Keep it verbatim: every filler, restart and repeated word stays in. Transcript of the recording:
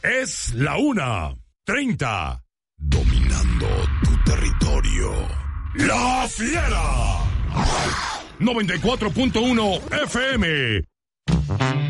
Es la una treinta. Dominando tu territorio. La Fiera. noventa y cuatro punto uno F M.